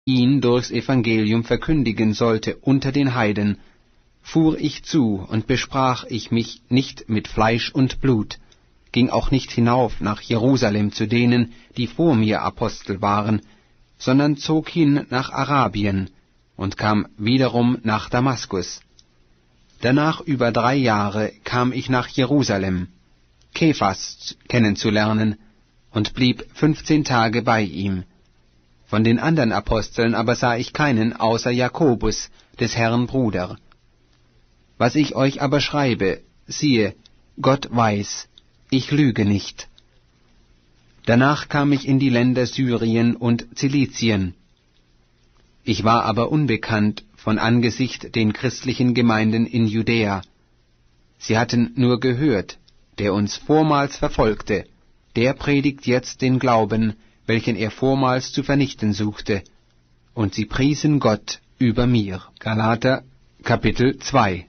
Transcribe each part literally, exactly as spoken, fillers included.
ihn durchs Evangelium verkündigen sollte unter den Heiden, fuhr ich zu und besprach ich mich nicht mit Fleisch und Blut, ging auch nicht hinauf nach Jerusalem zu denen, die vor mir Apostel waren, sondern zog hin nach Arabien und kam wiederum nach Damaskus. Danach über drei Jahre kam ich nach Jerusalem, Kephas kennenzulernen, und blieb fünfzehn Tage bei ihm. Von den anderen Aposteln aber sah ich keinen außer Jakobus, des Herrn Bruder. Was ich euch aber schreibe, siehe, Gott weiß, ich lüge nicht. Danach kam ich in die Länder Syrien und Zilizien. Ich war aber unbekannt von Angesicht den christlichen Gemeinden in Judäa. Sie hatten nur gehört, der uns vormals verfolgte, der predigt jetzt den Glauben, welchen er vormals zu vernichten suchte, und sie priesen Gott über mir. Galater, Kapitel zwei.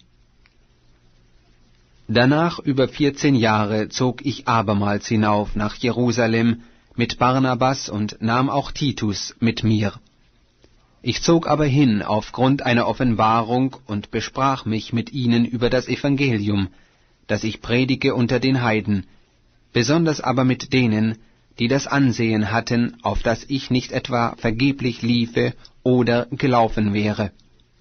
Danach über vierzehn Jahre zog ich abermals hinauf nach Jerusalem mit Barnabas und nahm auch Titus mit mir. Ich zog aber hin aufgrund einer Offenbarung und besprach mich mit ihnen über das Evangelium, das ich predige unter den Heiden, besonders aber mit denen, die das Ansehen hatten, auf das ich nicht etwa vergeblich liefe oder gelaufen wäre.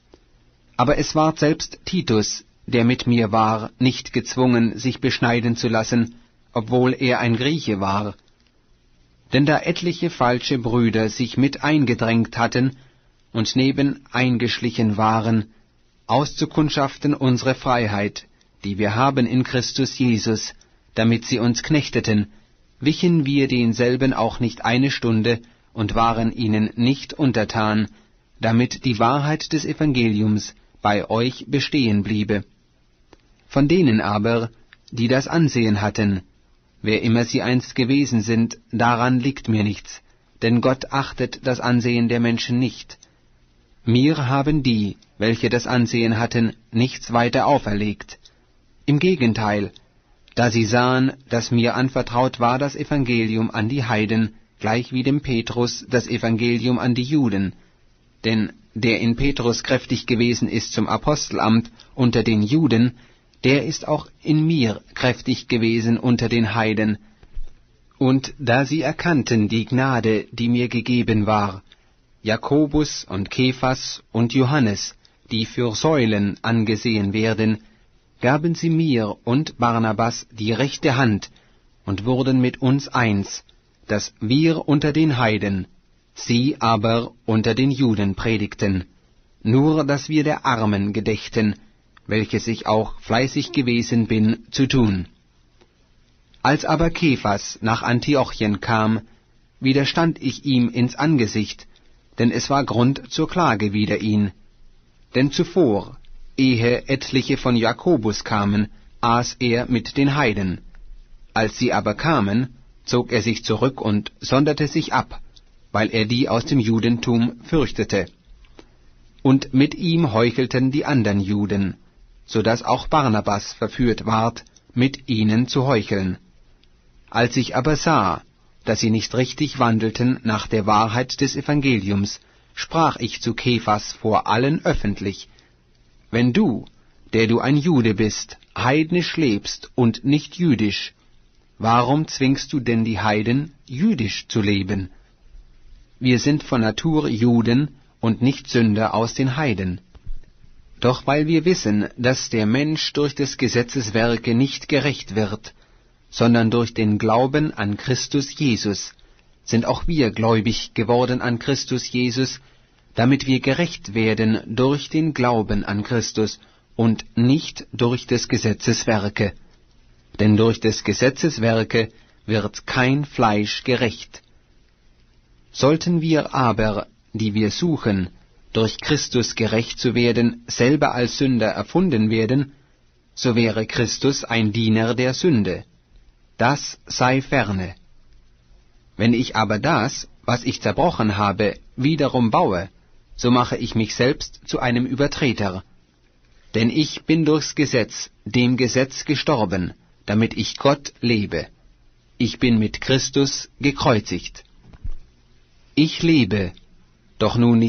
Aber es ward selbst Titus, der mit mir war, nicht gezwungen, sich beschneiden zu lassen, obwohl er ein Grieche war. Denn da etliche falsche Brüder sich mit eingedrängt hatten und neben eingeschlichen waren, auszukundschaften unsere Freiheit, die wir haben in Christus Jesus, damit sie uns knechteten, wichen wir denselben auch nicht eine Stunde und waren ihnen nicht untertan, damit die Wahrheit des Evangeliums bei euch bestehen bliebe. Von denen aber, die das Ansehen hatten, wer immer sie einst gewesen sind, daran liegt mir nichts, denn Gott achtet das Ansehen der Menschen nicht. Mir haben die, welche das Ansehen hatten, nichts weiter auferlegt. Im Gegenteil, da sie sahen, dass mir anvertraut war das Evangelium an die Heiden, gleich wie dem Petrus das Evangelium an die Juden. Denn der in Petrus kräftig gewesen ist zum Apostelamt unter den Juden, der ist auch in mir kräftig gewesen unter den Heiden. Und da sie erkannten die Gnade, die mir gegeben war, Jakobus und Kephas und Johannes, die für Säulen angesehen werden, gaben sie mir und Barnabas die rechte Hand und wurden mit uns eins, dass wir unter den Heiden, sie aber unter den Juden predigten, nur dass wir der Armen gedächten, welches ich auch fleißig gewesen bin zu tun. Als aber Kephas nach Antiochien kam, widerstand ich ihm ins Angesicht, denn es war Grund zur Klage wider ihn. Denn zuvor, ehe etliche von Jakobus kamen, aß er mit den Heiden. Als sie aber kamen, zog er sich zurück und sonderte sich ab, weil er die aus dem Judentum fürchtete. Und mit ihm heuchelten die andern Juden, so dass auch Barnabas verführt ward, mit ihnen zu heucheln. Als ich aber sah, dass sie nicht richtig wandelten nach der Wahrheit des Evangeliums, sprach ich zu Kephas vor allen öffentlich: Wenn du, der du ein Jude bist, heidnisch lebst und nicht jüdisch, warum zwingst du denn die Heiden, jüdisch zu leben? Wir sind von Natur Juden und nicht Sünder aus den Heiden. Doch weil wir wissen, dass der Mensch durch des Gesetzes Werke nicht gerecht wird, sondern durch den Glauben an Christus Jesus, sind auch wir gläubig geworden an Christus Jesus, damit wir gerecht werden durch den Glauben an Christus und nicht durch des Gesetzes Werke. Denn durch des Gesetzes Werke wird kein Fleisch gerecht. Sollten wir aber, die wir suchen, durch Christus gerecht zu werden, selber als Sünder erfunden werden, so wäre Christus ein Diener der Sünde. Das sei ferne. Wenn ich aber das, was ich zerbrochen habe, wiederum baue, so mache ich mich selbst zu einem Übertreter. Denn ich bin durchs Gesetz, dem Gesetz gestorben, damit ich Gott lebe. Ich bin mit Christus gekreuzigt. Ich lebe, Doch nun